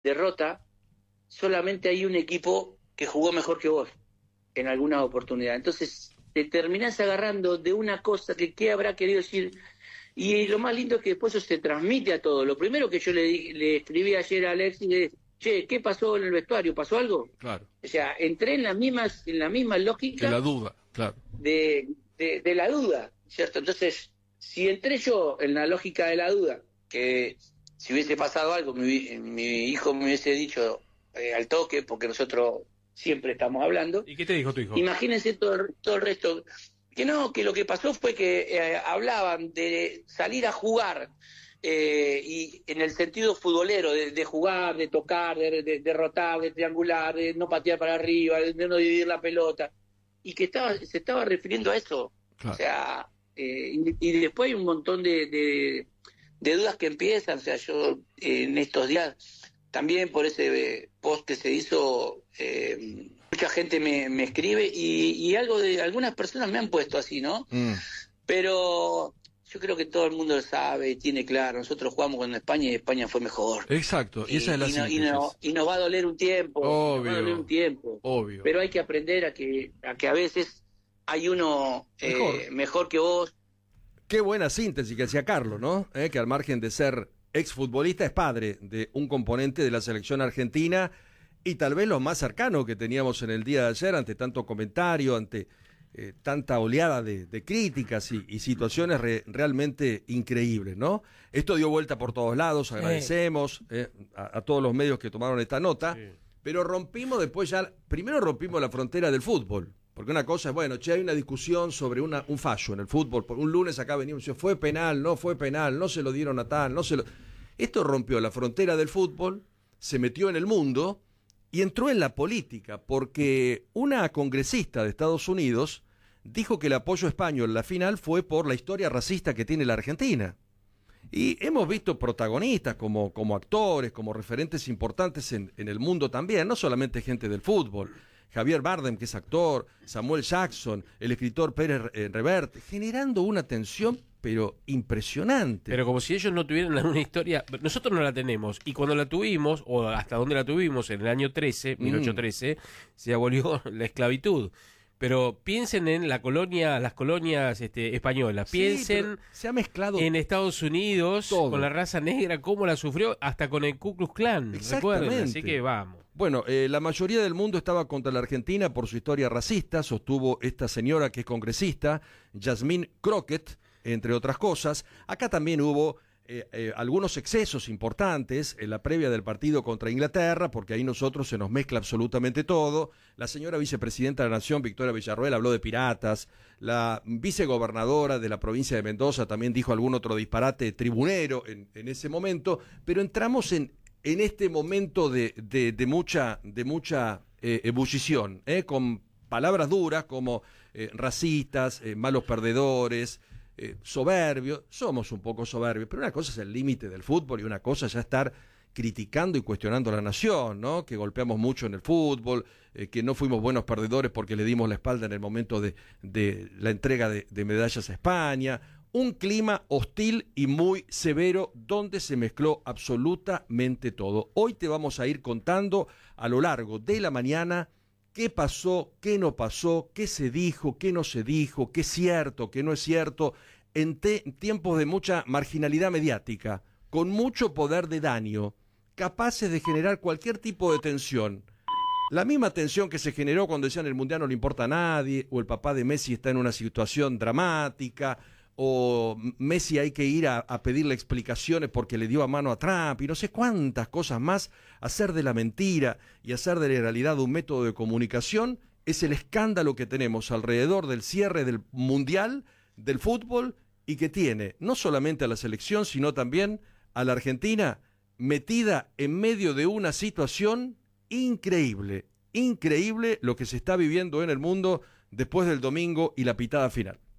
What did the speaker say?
derrota, solamente hay un equipo que jugó mejor que vos en alguna oportunidad. Entonces te terminás agarrando de una cosa que qué habrá querido decir. Y lo más lindo es que después eso se transmite a todo. Lo primero que yo le escribí ayer a Alexis es, che, ¿qué pasó en el vestuario? ¿Pasó algo? Claro. O sea, entré en la misma De la lógica duda, claro. de la duda, ¿cierto? Entonces, si entré yo en la lógica de la duda, que si hubiese pasado algo, mi hijo me hubiese dicho al toque, porque nosotros siempre estamos hablando, ¿Y qué te dijo tu hijo? imagínense todo el resto. Que no, que lo que pasó fue que hablaban de salir a jugar, y en el sentido futbolero, de jugar, de tocar, de derrotar, de triangular, de no patear para arriba, de no dividir la pelota, y que se estaba refiriendo a eso. Claro. O sea, y después hay un montón de dudas que empiezan. O sea, yo en estos días, también por ese post que se hizo, mucha gente me escribe y algo de algunas personas me han puesto así, ¿no? Pero yo creo que todo el mundo lo sabe y tiene claro. Nosotros jugamos con España y España fue mejor. Exacto, y esa es la síntesis. Y nos va a doler un tiempo. Obvio, nos va a doler un tiempo. Obvio. Pero hay que aprender a que a veces hay uno mejor que vos. Qué buena síntesis que hacía Carlos, ¿no? Que al margen de ser exfutbolista es padre de un componente de la selección argentina y tal vez lo más cercano que teníamos en el día de ayer ante tanto comentario, ante tanta oleada de críticas y situaciones realmente increíbles, ¿no? Esto dio vuelta por todos lados, agradecemos a todos los medios que tomaron esta nota, pero rompimos después ya, primero rompimos la frontera del fútbol. Porque una cosa es, bueno, hay una discusión sobre un fallo en el fútbol. Por un lunes acá venimos, fue penal, no se lo dieron a tal, Esto rompió la frontera del fútbol, se metió en el mundo y entró en la política, porque una congresista de Estados Unidos dijo que el apoyo español en la final fue por la historia racista que tiene la Argentina. Y hemos visto protagonistas como actores, como referentes importantes en el mundo también, no solamente gente del fútbol. Javier Bardem, que es actor, Samuel Jackson, el escritor Pérez Reverte, generando una tensión pero impresionante. Pero como si ellos no tuvieran una historia, nosotros no la tenemos, y cuando la tuvimos, o hasta donde la tuvimos, en el año 1813, se abolió la esclavitud. Pero piensen en las colonias españolas, piensen se ha mezclado en Estados Unidos todo. Con la raza negra, cómo la sufrió, hasta con el Ku Klux Klan, recuerden, así que vamos. Bueno, la mayoría del mundo estaba contra la Argentina por su historia racista, sostuvo esta señora que es congresista, Yasmín Crockett, entre otras cosas. Acá también hubo algunos excesos importantes en la previa del partido contra Inglaterra, porque ahí nosotros se nos mezcla absolutamente todo. La señora vicepresidenta de la Nación, Victoria Villarroel, habló de piratas. La vicegobernadora de la provincia de Mendoza también dijo algún otro disparate tribunero en ese momento, pero entramos en este momento de mucha ebullición, con palabras duras como racistas, malos perdedores, soberbios. Somos un poco soberbios, pero una cosa es el límite del fútbol y una cosa ya estar criticando y cuestionando a la nación, ¿no? Que golpeamos mucho en el fútbol, que no fuimos buenos perdedores porque le dimos la espalda en el momento de la entrega de medallas a España. Un clima hostil y muy severo donde se mezcló absolutamente todo. Hoy te vamos a ir contando a lo largo de la mañana qué pasó, qué no pasó, qué se dijo, qué no se dijo, qué es cierto, qué no es cierto, en tiempos de mucha marginalidad mediática, con mucho poder de daño, capaces de generar cualquier tipo de tensión. La misma tensión que se generó cuando decían el Mundial no le importa a nadie, o el papá de Messi está en una situación dramática, o Messi hay que ir a pedirle explicaciones porque le dio a mano a Trump, y no sé cuántas cosas más. Hacer de la mentira y hacer de la realidad un método de comunicación es el escándalo que tenemos alrededor del cierre del Mundial, del fútbol, y que tiene no solamente a la selección, sino también a la Argentina metida en medio de una situación increíble lo que se está viviendo en el mundo después del domingo y la pitada final.